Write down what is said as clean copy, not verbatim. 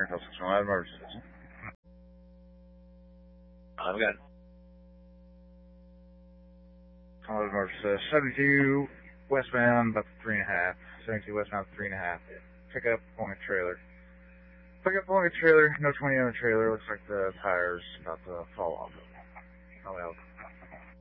Springfield 611, emergency. I've got emergency. 72 westbound, about 3.5. 72 westbound, 3.5. Pick up, pulling a trailer. Pick up, pulling a trailer. No 20 on the trailer. Looks like the tire's about to fall off. Probably out.